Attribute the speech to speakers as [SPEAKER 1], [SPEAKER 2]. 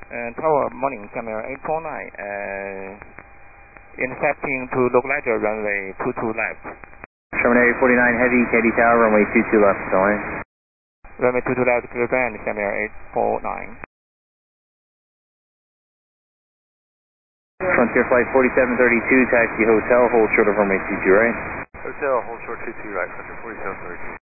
[SPEAKER 1] Tower morning, camera 849, intercepting to localizer runway 22 left.
[SPEAKER 2] Sherman 849 Heavy, Katy Tower, runway 22 left, going.
[SPEAKER 1] Runway 22 left, clear band, camera 849.
[SPEAKER 2] Frontier Flight 4732, taxi hotel, hold short of runway 22 right.
[SPEAKER 3] Hotel, hold short 22 right, Frontier 4732.